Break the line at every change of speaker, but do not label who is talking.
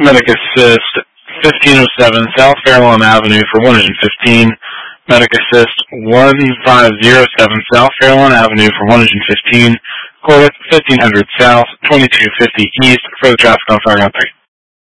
Medic Assist 1507 South Fairlawn Avenue for 115. Medic Assist 1507 South Fairlawn Avenue for 115. Corliss 1500 South, 2250 East for the traffic on Fire 3.